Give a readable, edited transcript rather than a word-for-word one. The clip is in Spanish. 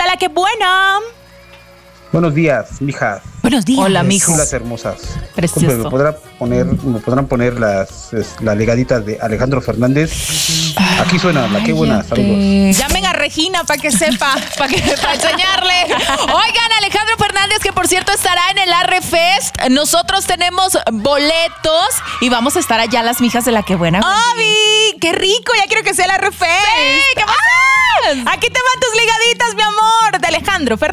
la que buena. Buenos días, mijas. Buenos días. Hola, mijo. Las hermosas. Precioso. ¿Me podrán poner las legaditas de Alejandro Fernández? Aquí suena, la que buena, saludos. Llamen a Regina para que sepa, para enseñarle. Oigan, Alejandro Fernández, que por cierto estará en el Arre Fest. Nosotros tenemos boletos y vamos a estar allá las mijas de la que buena. ¡Obi! ¡Qué rico! Ya quiero que sea el Arre Fest. ¡Sí! ¿Qué pasa? Aquí te van tus ligaditas, mi amor, de Alejandro Fernández.